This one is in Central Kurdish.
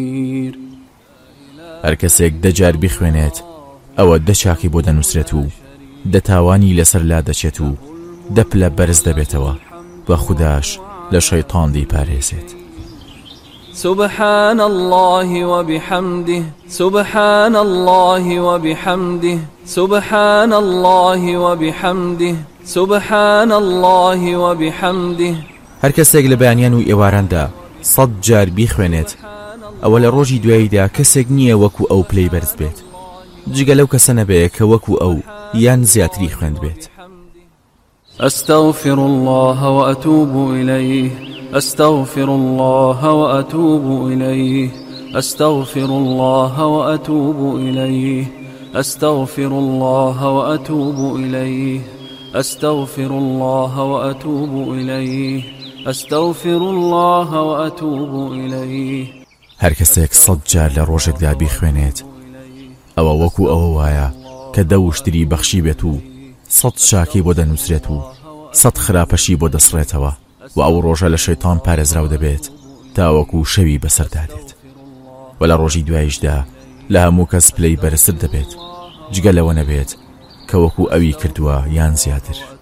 هەر کەسێک دەجار بخوێنێت ئەوە دەچاکی بۆ دەنووسرێت و دەتاوانی لەسەر لا دەچێت و دەپلە بەرز دەبێتەوە بە خوداش لە شەیطان دەیپارێزێت. سبحان الله وبحمده سبحان الله وبحمده سبحان الله وبحمده سبحان الله وبحمده. هەر کەسێک لە بەیانیان و ئێواراندا 100 جار بیخوێنێت ئەوە لە ڕۆژی دواییدا کەسێک نییە وەکو ئەو پلەی بەرز بێت جگە لەو کەسە نەبێ کە وەکو ئەو یان زیاتری خوێند بێت. أستغفر الله وأتوب إليه أستغفر الله وأتوب إليه أستغفر الله وأتوب إليه أستغفر الله وأتوب إليه أستغفر الله وأتوب إليه أستغفر الله وأتوب إليه. هەر کەسێک 100 جار لە ڕۆژێکدا بیخوێنێت ئەوە وەکو ئەوە وایە کە دەوشتری بەخشی بێت و 100 شاکی بۆ دەنووسرێت و 100 خراپەشی بۆ دەسڕێتەوە و ئەو ڕۆژە لە شەیطان پارێزراو دەبێت تا وەکو شەوی بەسەردادێت و لە ڕۆژی دواییشدا لە هەموو کەس پلەی بەرزتر دەبێت جگە لەوە نەبێت کە وەکو ئەوی کردووە یان زیاتر.